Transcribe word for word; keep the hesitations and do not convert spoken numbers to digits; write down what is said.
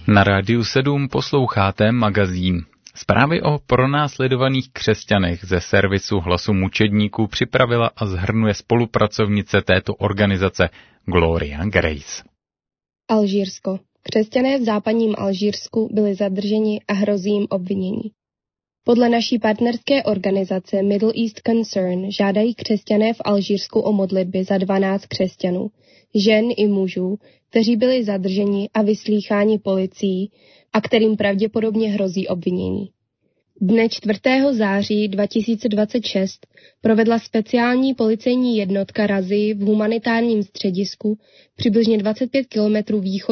Na Rádiu sedm posloucháte magazín. Zprávy o pronásledovaných křesťanech ze servisu Hlasu mučedníků připravila a shrnuje spolupracovnice této organizace Gloria Grace. Alžírsko. Křesťané v západním Alžírsku byli zadrženi a hrozí jim obvinění. Podle naší partnerské organizace Middle East Concern žádají křesťané v Alžírsku o modlitby za dvanáct křesťanů, žen i mužů, kteří byli zadrženi a vyslýcháni policií a kterým pravděpodobně hrozí obvinění. Dne čtvrtého září dva tisíce dvacet šest provedla speciální policejní jednotka razii v humanitárním středisku přibližně dvacet pět kilometrů východně